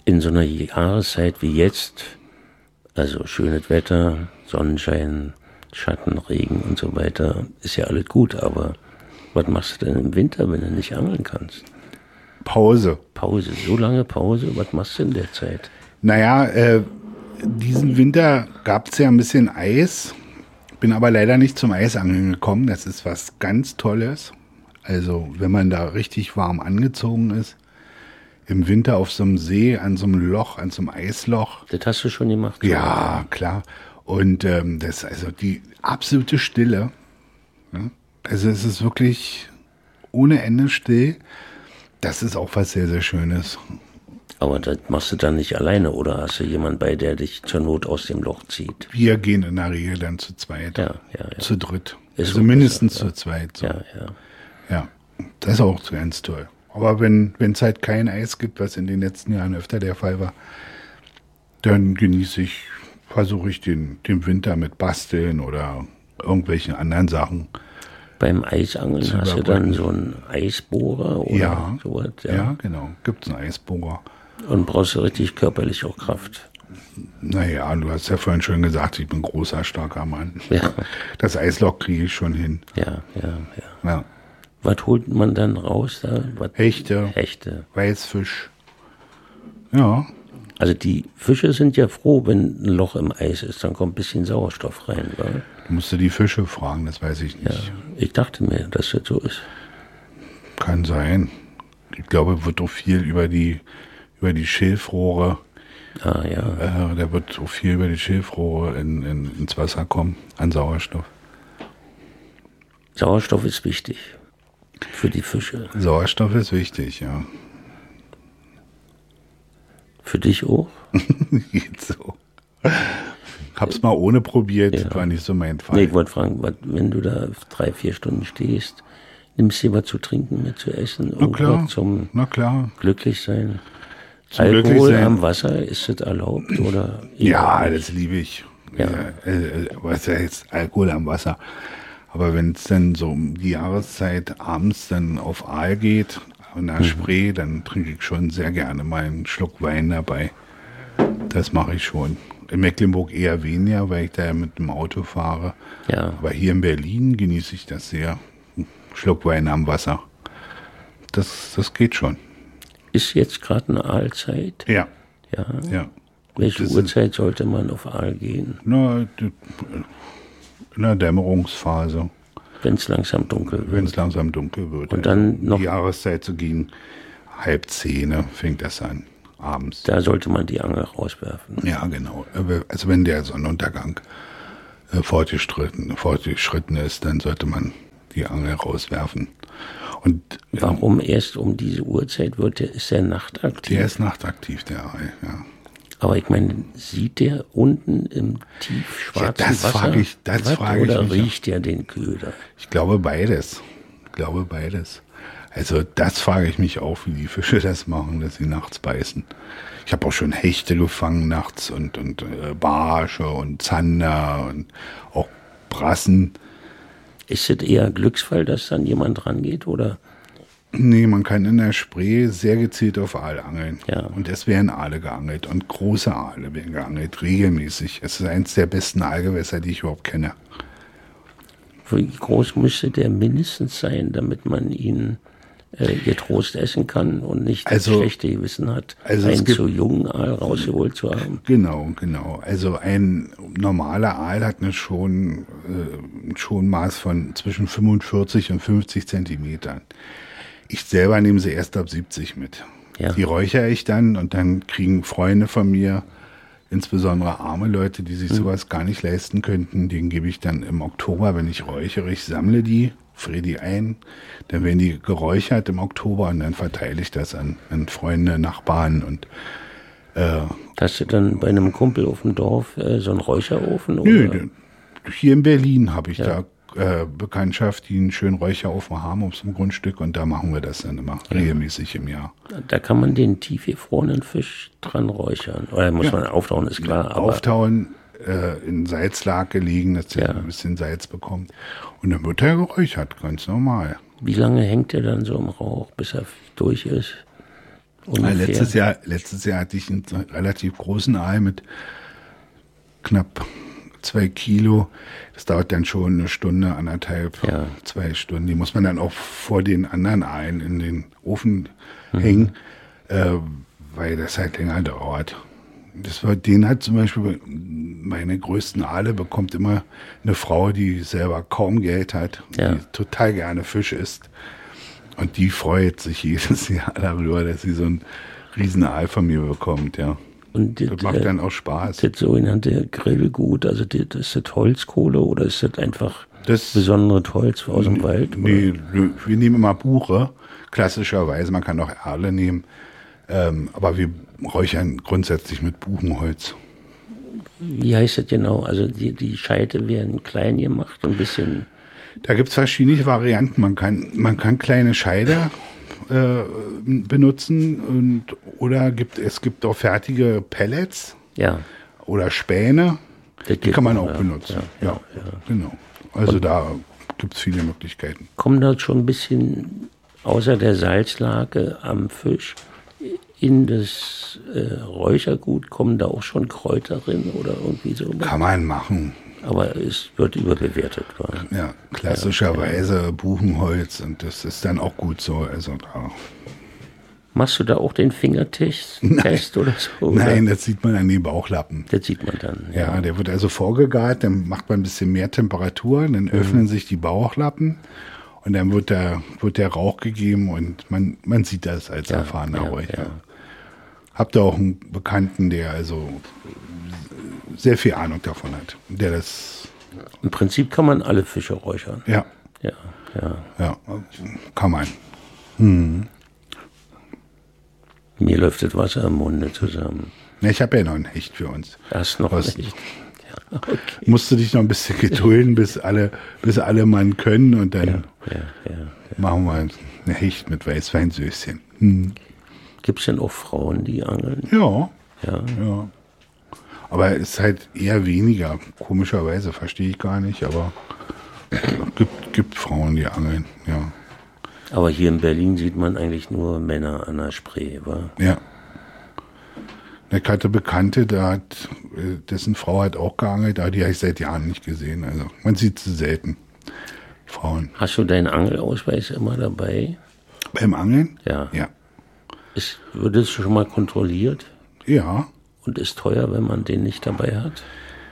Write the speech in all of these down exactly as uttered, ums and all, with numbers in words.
In so einer Jahreszeit wie jetzt, also schönes Wetter, Sonnenschein, Schatten, Regen und so weiter, ist ja alles gut, aber was machst du denn im Winter, wenn du nicht angeln kannst? Pause. Pause, so lange Pause, was machst du in der Zeit? Naja, äh, diesen Winter gab es ja ein bisschen Eis, bin aber leider nicht zum Eisangeln gekommen. Das ist was ganz Tolles. Also wenn man da richtig warm angezogen ist, im Winter auf so einem See, an so einem Loch, an so einem Eisloch. Das hast du schon gemacht? Ja, klar. Und ähm, das ist also die absolute Stille. Ja? Also es ist wirklich ohne Ende still. Das ist auch was sehr, sehr Schönes. Aber das machst du dann nicht alleine, oder hast du jemanden bei, der dich zur Not aus dem Loch zieht? Wir gehen in der Regel dann zu zweit, ja, ja, ja. zu dritt. Ist also so mindestens besser, zu zweit. So. Ja, ja. Ja, das ist auch ganz toll. Aber wenn es halt kein Eis gibt, was in den letzten Jahren öfter der Fall war, dann genieße ich, versuche ich den, den Winter mit Basteln oder irgendwelchen anderen Sachen. Beim Eisangeln Zu hast du überbrücken. dann so einen Eisbohrer oder Ja, sowas? ja. ja, genau. Gibt es einen Eisbohrer. Und brauchst du richtig körperlich auch Kraft. Naja, du hast ja vorhin schon gesagt, ich bin ein großer, starker Mann. Ja. Das Eisloch kriege ich schon hin. Ja, ja, ja. Ja. Was holt man dann raus da? Was? Hechte, Hechte. Weißfisch. Ja, Also die Fische sind ja froh, wenn ein Loch im Eis ist, dann kommt ein bisschen Sauerstoff rein. Wa? du musst du die Fische fragen, das weiß ich Ja, nicht. ich dachte mir, dass das so ist. Kann sein. Ich glaube, wird auch viel über die, über die Schilfrohre, Ah ja, äh, da wird auch viel über die Schilfrohre in, in, ins Wasser kommen, an Sauerstoff. Sauerstoff ist wichtig für die Fische. Sauerstoff ist wichtig, ja. Für dich auch? Geht so. Hab's mal ohne probiert, Ja. war nicht so mein Fall. Nee, ich wollte fragen, was, wenn du da drei, vier Stunden stehst, nimmst du dir was zu trinken, mit zu essen? Na klar, Irgendwas zum na klar. Glücklichsein? Zum Alkohol Glücklichsein. am Wasser, ist das erlaubt? Oder Ja, das liebe ich. Ja. Ja, äh, was ja jetzt Alkohol am Wasser. Aber wenn es dann so um die Jahreszeit abends dann auf Aal geht, an der Spree, dann trinke ich schon sehr gerne mal einen Schluck Wein dabei. Das mache ich schon. In Mecklenburg eher weniger, weil ich da ja mit dem Auto fahre. Ja, Aber hier in Berlin genieße ich das sehr. Ein Schluck Wein am Wasser. Das, das geht schon. ist jetzt gerade eine Aalzeit? Ja, Ja. ja. Welche Das ist- Uhrzeit sollte man auf Aal gehen? Na, d- in der Dämmerungsphase, Wenn es langsam dunkel wenn wird. es langsam dunkel wird. Und dann Also, noch- die Jahreszeit so gegen halb zehn fängt das an, abends. Da sollte man die Angel rauswerfen. Ja, genau. Aber Also wenn der Sonnenuntergang äh, fortgeschritten, fortgeschritten ist, dann sollte man die Angel rauswerfen. Und äh, Warum erst um diese Uhrzeit wird der, ist der nachtaktiv? der ist nachtaktiv, der Aal, ja. Aber ich meine, sieht der unten im tief schwarzen Ja, das Wasser? frage ich- das was, frage ich oder mich riecht der den Köder? Ich glaube beides. Ich glaube beides. Also das frage ich mich auch, wie die Fische das machen, dass sie nachts beißen. Ich habe auch schon Hechte gefangen nachts und, und äh, Barsche und Zander und auch Brassen. Ist es eher Glücksfall, dass dann jemand rangeht? Oder? Nee, man kann in der Spree sehr gezielt auf Aal angeln. Ja. Und es werden Aale geangelt und große Aale werden geangelt, regelmäßig. Es ist eines der besten Aalgewässer, die ich überhaupt kenne. Wie groß müsste der mindestens sein, damit man ihn äh, getrost essen kann und nicht das Also- schlechte Gewissen hat, also es einen gibt- zu jungen Aal rausgeholt zu haben? Genau, genau. Also ein normaler Aal hat eine schon, äh, ein Schonmaß von zwischen fünfundvierzig und fünfzig Zentimetern. Ich selber nehme sie erst ab siebzig mit. Ja. Die räuchere ich dann und dann kriegen Freunde von mir, insbesondere arme Leute, die sich sowas gar nicht leisten könnten, denen gebe ich dann im Oktober, wenn ich räuchere, ich sammle die, friere die ein, dann werden die geräuchert im Oktober und dann verteile ich das an, an Freunde, Nachbarn und Hast du dann bei einem Kumpel auf dem Dorf äh, so einen Räucherofen? Nö, oder? d- hier in Berlin habe ich da äh, Bekanntschaft, die einen schönen Räucherofen haben auf so einem Grundstück und da machen wir das dann immer regelmäßig im Jahr. Da kann man den tiefgefrorenen Fisch dran räuchern. Oder muss Ja. man auftauen, ist klar. Aber Auftauen, äh, in Salzlake legen, dass der Ja. ein bisschen Salz bekommt. Und dann wird er geräuchert, ganz normal. wie lange hängt der dann so im Rauch, bis er durch ist? Ja, letztes Jahr, letztes Jahr hatte ich einen relativ großen Aal mit knapp zwei Kilo. Das dauert dann schon eine Stunde, anderthalb, ja. zwei Stunden. Die muss man dann auch vor den anderen Aalen in den Ofen mhm. hängen, äh, weil das halt länger dauert. Das war, den hat zum Beispiel meine größten Aale bekommt immer eine Frau, die selber kaum Geld hat, ja. die total gerne Fisch isst. Und die freut sich jedes Jahr darüber, dass sie so einen riesen Aal von mir bekommt, ja. Und das, das macht äh, dann auch Spaß. Das sogenannte Grillgut, also das, ist das Holzkohle oder ist das einfach das besonderes Holz aus dem Wald? Nee, oder? Wir nehmen immer Buche, klassischerweise, man kann auch Erle nehmen, ähm, aber wir räuchern grundsätzlich mit Buchenholz. Wie heißt das genau? Also die, die Scheite werden klein gemacht, ein bisschen... Da gibt es verschiedene Varianten. Man kann, man kann kleine Scheide äh, benutzen und oder gibt es gibt auch fertige Pellets ja. oder Späne. Die kann man auch ja, benutzen. Ja, ja, ja, ja. Genau. Also und da gibt es viele Möglichkeiten. Kommt da schon ein bisschen außer der Salzlake am Fisch in das äh, Räuchergut, kommen da auch schon Kräuter drin oder irgendwie so? Kann man machen. Aber es wird überbewertet. Oder? Ja, klassischerweise ja, ja. Buchenholz und das ist dann auch gut so. Also da. Machst du da auch den Fingertest Test oder so? Oder? Nein, das sieht man an den Bauchlappen. Das sieht man dann. Ja, ja der wird also vorgegart, dann macht man ein bisschen mehr Temperatur, dann mhm. öffnen sich die Bauchlappen und dann wird der, wird der Rauch gegeben und man, man sieht das als ja, erfahrener ja, Räucher. Ja. Habt ihr auch einen Bekannten, der also sehr viel Ahnung davon hat, der das... Im Prinzip kann man alle Fische räuchern. Ja. Ja, ja. Ja, kann man. Hm. Mir läuft das Wasser im Munde zusammen. Ja, ich habe ja noch einen Hecht für uns. Das noch Was, nicht. Ja, okay. Musst du dich noch ein bisschen gedulden, bis alle, bis alle Mann können und dann ja, ja, ja, ja. machen wir einen Hecht mit Weißweinsöschen. Hm. Gibt es denn auch Frauen, die angeln? Ja. Ja. ja. Aber es ist halt eher weniger. Komischerweise, verstehe ich gar nicht, aber es gibt, gibt Frauen, die angeln, ja. Aber hier in Berlin sieht man eigentlich nur Männer an der Spree, wa? Ja. Ich hatte Bekannte, der hat, dessen Frau hat auch geangelt, aber die habe ich seit Jahren nicht gesehen. Also man sieht sie selten, Frauen. Hast du deinen Angelausweis immer dabei? Beim Angeln? Ja. Ja. Ist, wird es schon mal kontrolliert? Ja. Und ist teuer, wenn man den nicht dabei hat?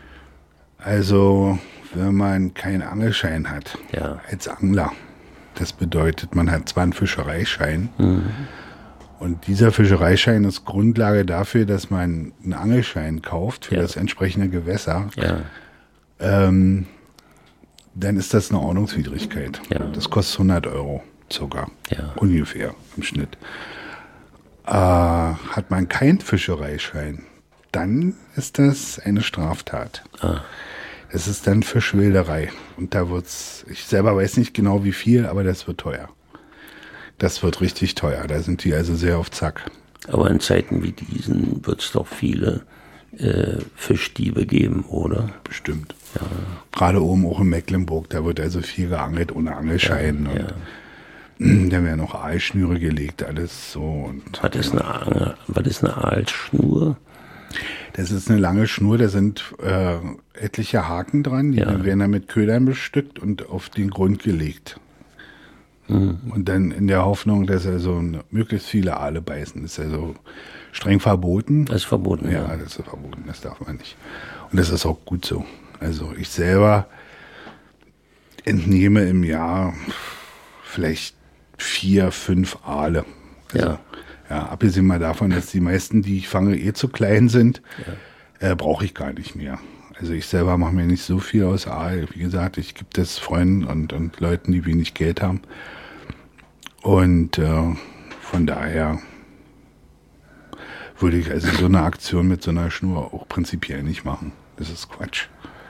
Also, wenn man keinen Angelschein hat, ja. als Angler, das bedeutet, man hat zwar einen Fischereischein, mhm. und dieser Fischereischein ist Grundlage dafür, dass man einen Angelschein kauft für ja. das entsprechende Gewässer. Ja. Ähm, dann ist das eine Ordnungswidrigkeit. Ja. Das kostet hundert Euro circa, ja. ungefähr im Schnitt. Äh, hat man keinen Fischereischein, dann ist das eine Straftat. Ah. Es ist dann Fischwilderei. Und da wird's, ich selber weiß nicht genau wie viel, aber das wird teuer. Das wird richtig teuer. Da sind die also sehr auf Zack. Aber in Zeiten wie diesen wird es doch viele äh, Fischdiebe geben, oder? Bestimmt. Ja. Gerade oben auch in Mecklenburg, da wird also viel geangelt ohne Angelschein. Ja, und ja. Da werden noch Aalschnüre gelegt, alles so. Und was ist eine, was ist eine Aalschnur? Das ist eine lange Schnur, da sind äh, etliche Haken dran, die ja. werden dann mit Ködern bestückt und auf den Grund gelegt. Mhm. Und dann in der Hoffnung, dass also möglichst viele Aale beißen. Das ist also streng verboten. Das ist verboten, ja. Ja, das ist verboten, das darf man nicht. Und das ist auch gut so. Also ich selber entnehme im Jahr vielleicht vier, fünf Aale. Also, ja. Ja, abgesehen mal davon, dass die meisten, die ich fange, eh zu klein sind, ja. äh, brauche ich gar nicht mehr. Also ich selber mache mir nicht so viel aus Aal. Wie gesagt, ich gebe das Freunden und, und Leuten, die wenig Geld haben. Und äh, von daher würde ich also so eine Aktion mit so einer Schnur auch prinzipiell nicht machen. Das ist Quatsch.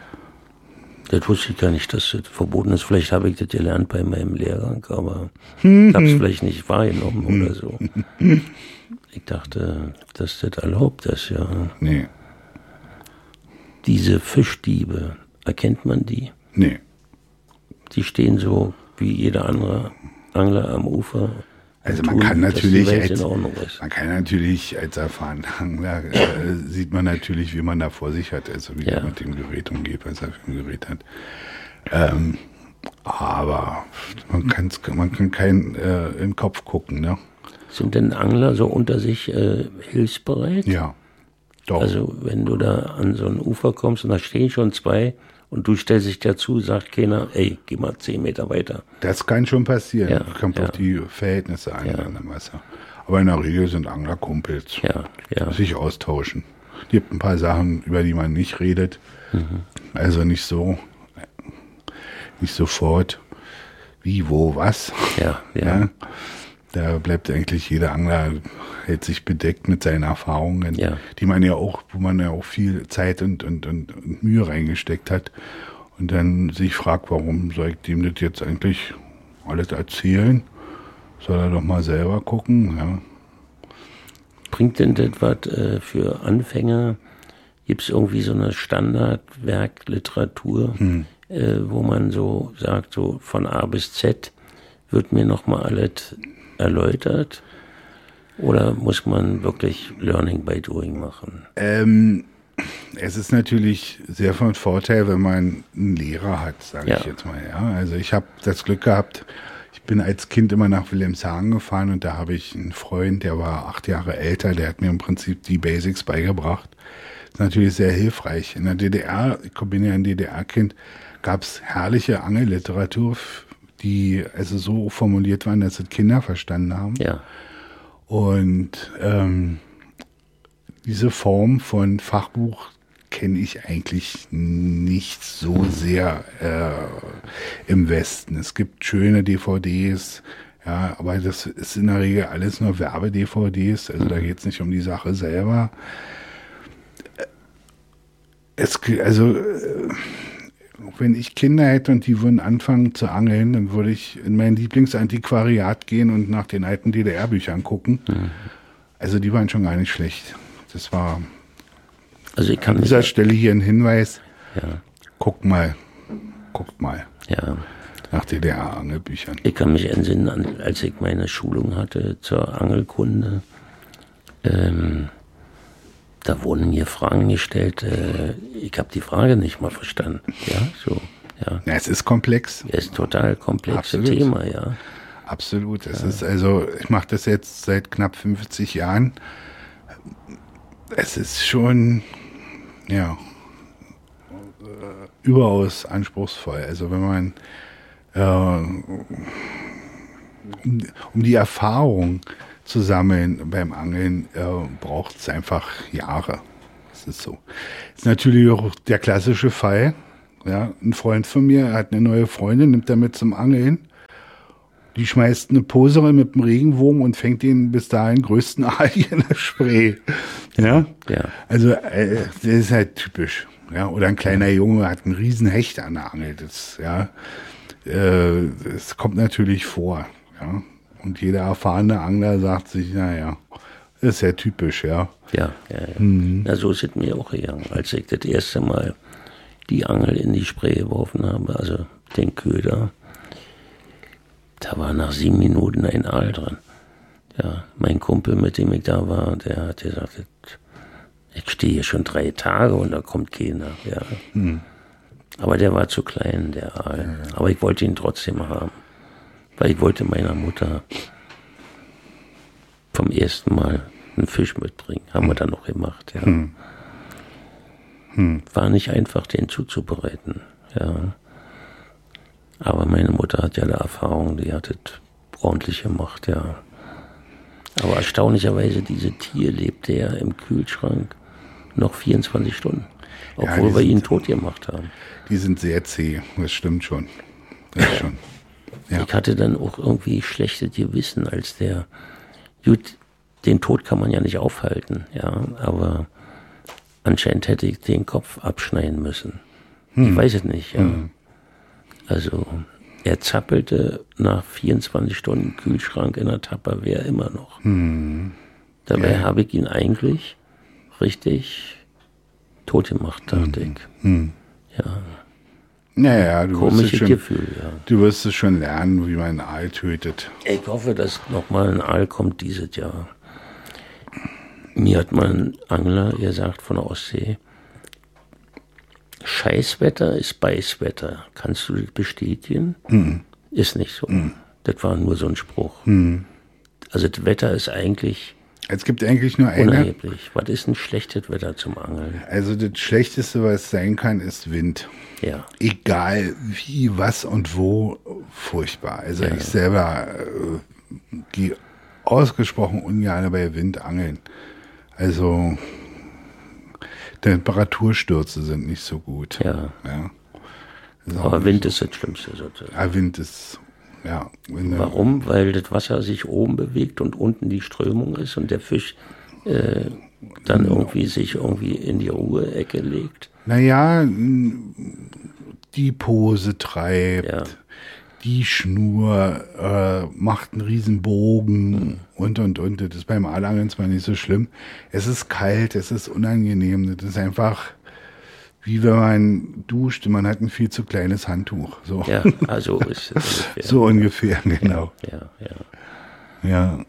Das wusste ich gar nicht, dass das verboten ist. Vielleicht habe ich das gelernt bei meinem Lehrgang, aber ich habe es vielleicht nicht wahrgenommen oder so. Ich dachte, dass das erlaubt ist, ja. Nee. Diese Fischdiebe, erkennt man die? Nee. Die stehen so wie jeder andere Angler am Ufer Also man kann natürlich dass die Welt als, in Ordnung ist. man kann natürlich als erfahrener Angler, äh, sieht man natürlich, wie man da vor sich hat, also wie Ja. der mit dem Gerät umgeht, was er für ein Gerät hat. Ähm, aber man, kann's, man kann keinen äh, im Kopf gucken, ne? Sind denn Angler so unter sich äh, hilfsbereit? Ja, doch. Also wenn du da an so ein Ufer kommst und da stehen schon zwei und du stellst dich dazu, sagt keiner, ey, geh mal zehn Meter weiter. Das kann schon passieren. Ja, Kommt ja. auf die Verhältnisse an Ja. dann im Wasser. Aber in der Regel sind Anglerkumpels, Ja, ja. sich austauschen. Es gibt ein paar Sachen, über die man nicht redet. Mhm. Also nicht so, nicht sofort, wie, wo, was. Ja, ja. Ja. Da bleibt eigentlich jeder Angler, hält sich bedeckt mit seinen Erfahrungen, Ja. die man ja auch, wo man ja auch viel Zeit und, und, und, und Mühe reingesteckt hat. Und dann sich fragt, warum soll ich dem das jetzt eigentlich alles erzählen? Soll er doch mal selber gucken, ja. Bringt denn das was äh, für Anfänger? Gibt es irgendwie so eine Standardwerkliteratur, Hm. äh, wo man so sagt, so von A bis Z wird mir nochmal alles erläutert? Oder muss man wirklich Learning by Doing machen? Ähm, es ist natürlich sehr von Vorteil, wenn man einen Lehrer hat, sage Ja. ich jetzt mal. Ja. Also ich habe das Glück gehabt, ich bin als Kind immer nach Wilhelmshaven gefahren und da habe ich einen Freund, der war acht Jahre älter, der hat mir im Prinzip die Basics beigebracht. Das ist natürlich sehr hilfreich. In der D D R, ich bin ja ein D D R-Kind, gab es herrliche Angelliteratur, die also so formuliert waren, dass es Kinder verstanden haben. Ja, Und ähm, diese Form von Fachbuch kenne ich eigentlich nicht so sehr äh, im Westen. Es gibt schöne D V Ds, ja, aber das ist in der Regel alles nur Werbe-D V Ds, also da geht es nicht um die Sache selber. Es, also äh, wenn ich Kinder hätte und die würden anfangen zu angeln, dann würde ich in mein Lieblingsantiquariat gehen und nach den alten D D R-Büchern gucken. Mhm. Also die waren schon gar nicht schlecht. Das war also ich kann an mich, dieser Stelle hier ein Hinweis. ja, Guckt mal, guckt mal ja. nach D D R-Angelbüchern. Ich kann mich entsinnen, an- als ich meine Schulung hatte zur Angelkunde, ähm, da wurden mir Fragen gestellt, äh, ich habe die Frage nicht mal verstanden. Ja, so, ja. Ja, es ist komplex. Es ist total komplexes Absolut. Thema, ja. Absolut. Es ist also, ich mache das jetzt seit knapp fünfzig Jahren. Es ist schon, ja, äh, überaus anspruchsvoll. Also wenn man äh, um, um die Erfahrung zu sammeln beim Angeln, äh, braucht es einfach Jahre. Das ist so. Ist natürlich auch der klassische Fall. Ja, ein Freund von mir hat eine neue Freundin, nimmt er mit zum Angeln. Die schmeißt eine Posere mit einem Regenwurm und fängt den bis dahin größten Aal in der Spree. Ja? Ja. Also, äh, das ist halt typisch. Ja? Oder ein kleiner Junge hat einen riesen Hecht an der Angel. Das, ja, äh, das kommt natürlich vor. Ja? Und jeder erfahrene Angler sagt sich, naja, das ist ja typisch, ja. Ja, ja, ja. Mhm. Na, so ist es mir auch gegangen, als ich das erste Mal die Angel in die Spree geworfen habe, also den Köder. Da war nach sieben Minuten ein Aal drin. Ja, mein Kumpel, mit dem ich da war, der hat gesagt, ich stehe hier schon drei Tage und da kommt keiner. Ja. Mhm. Aber der war zu klein, der Aal. Ja. Aber ich wollte ihn trotzdem haben. Weil ich wollte meiner Mutter vom ersten Mal einen Fisch mitbringen. Haben wir dann noch gemacht, ja. Hm. Hm. War nicht einfach, den zuzubereiten, ja. Aber meine Mutter hat ja da Erfahrung, die hat es ordentlich gemacht, ja. Aber erstaunlicherweise, diese Tier lebte ja im Kühlschrank noch vierundzwanzig Stunden. Obwohl Ja, wir sind, ihn tot gemacht haben. Die sind sehr zäh, das stimmt schon. Das schon. Ja. Ich hatte dann auch irgendwie schlechtes Gewissen, als der, gut, den Tod kann man ja nicht aufhalten, ja, aber anscheinend hätte ich den Kopf abschneiden müssen. Hm. Ich weiß es nicht, ja. Hm. Also, er zappelte nach vierundzwanzig Stunden Kühlschrank in der Tupperware immer noch. Hm. Dabei ja. habe ich ihn eigentlich richtig tot gemacht, dachte hm. ich. Hm. Ja. Naja, du wirst, es Komisches schon, Gefühl, ja. du wirst es schon lernen, wie man einen Aal tötet. Ich hoffe, dass nochmal ein Aal kommt dieses Jahr. Mir hat mal ein Angler gesagt von der Ostsee, Scheißwetter ist Beißwetter. Kannst du das bestätigen? Mhm. Ist nicht so. Mhm. Das war nur so ein Spruch. Mhm. Also das Wetter ist eigentlich Es gibt eigentlich nur eine. unerheblich. Was ist ein schlechtes Wetter zum Angeln? Also das Schlechteste, was sein kann, ist Wind. Ja. Egal wie, was und wo, furchtbar. Also Ja, ich ja. selber äh, gehe ausgesprochen ungern bei Wind angeln. Also Temperaturstürze sind nicht so gut. Ja. Ja. Das ist auch Aber nicht Wind so. ist das Schlimmste. sozusagen. Ja, Wind ist, ja. Wenn der- Warum? Weil das Wasser sich oben bewegt und unten die Strömung ist und der Fisch äh, dann irgendwie sich irgendwie in die Ruhe-Ecke legt. Naja, die Pose treibt, Ja. die Schnur äh, macht einen riesen Bogen und, und, und. Das ist beim Aalangeln zwar nicht so schlimm. Es ist kalt, es ist unangenehm. Das ist einfach wie wenn man duscht und man hat ein viel zu kleines Handtuch. So, Ja, also ist es ungefähr. so ungefähr, genau. Ja, ja. Ja.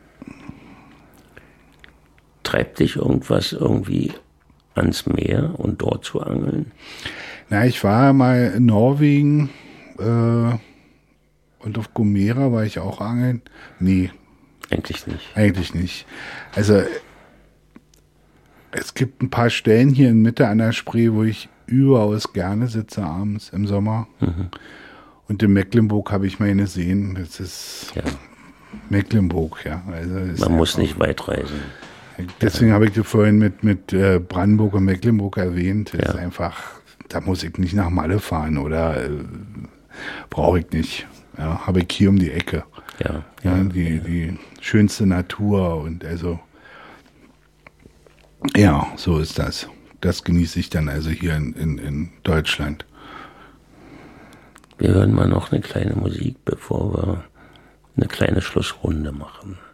Treibt dich irgendwas irgendwie ans Meer und dort zu angeln? Na, ich war mal in Norwegen äh, und auf Gomera war ich auch angeln. Nee, Eigentlich nicht. eigentlich nicht. Also es gibt ein paar Stellen hier in Mitte an der Spree, wo ich überaus gerne sitze abends im Sommer. Mhm. Und in Mecklenburg habe ich meine Seen. Das ist Ja. Mecklenburg, ja. Also das ist Man muss einfach- nicht weit reisen. Deswegen habe ich das vorhin mit, mit äh, Brandenburg und Mecklenburg erwähnt. Das Ja. ist einfach, da muss ich nicht nach Malle fahren oder äh, brauche ich nicht. Ja, habe ich hier um die Ecke. Ja, Ja, die, die schönste Natur und also ja, so ist das. Das genieße ich dann also hier in, in, in Deutschland. Wir hören mal noch eine kleine Musik, bevor wir eine kleine Schlussrunde machen.